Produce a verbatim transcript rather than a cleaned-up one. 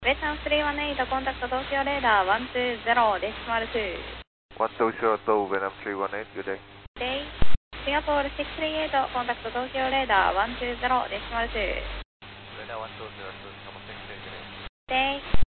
Vietnam three one eight, contact Tokyo radar one two zero decimal two. one two zero two, Vietnam three one eight, good day. Day. Singapore six three eight, contact Tokyo radar one two zero decimal two. Radar one two zero two, Singapore six three eight, good day. Day.